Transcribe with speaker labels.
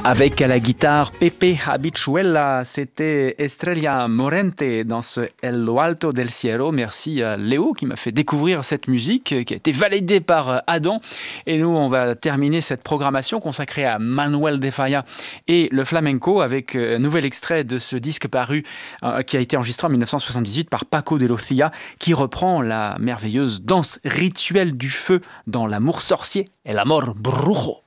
Speaker 1: Avec à la guitare Pepe Habichuela, c'était Estrella Morente dans ce El Lo Alto del Cielo. Merci à Léo qui m'a fait découvrir cette musique qui a été validée par Adam. Et nous, on va terminer cette programmation consacrée à Manuel de Falla et le flamenco avec un nouvel extrait de ce disque paru qui a été enregistré en 1978 par Paco de Lucia qui reprend la merveilleuse danse rituelle du feu dans L'amour sorcier, El Amor Brujo.